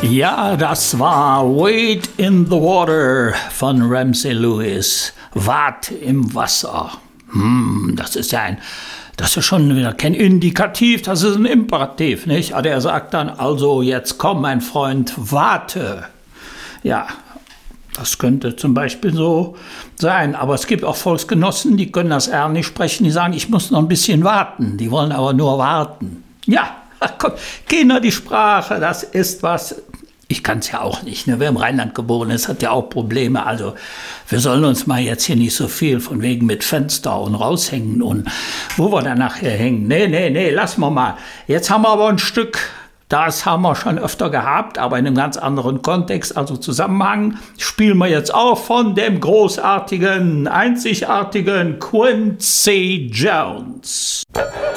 Ja, das war Wade in the Water von Ramsey Lewis. Wart im Wasser. Das ist schon wieder kein Indikativ, das ist ein Imperativ, nicht? Aber er sagt dann, also jetzt komm, mein Freund, warte. Ja, das könnte zum Beispiel so sein. Aber es gibt auch Volksgenossen, die können das R nicht sprechen, die sagen, ich muss noch ein bisschen warten. Die wollen aber nur warten. Ja, komm, Kinder, die Sprache, das ist was. Ich kann es ja auch nicht. Ne? Wer im Rheinland geboren ist, hat ja auch Probleme. Also wir sollen uns mal jetzt hier nicht so viel von wegen mit Fenster und raushängen und wo wir dann nachher hängen. Nee, lassen wir mal. Jetzt haben wir aber ein Stück, das haben wir schon öfter gehabt, aber in einem ganz anderen Kontext, also Zusammenhang. Spielen wir jetzt auch von dem großartigen, einzigartigen Quincy Jones.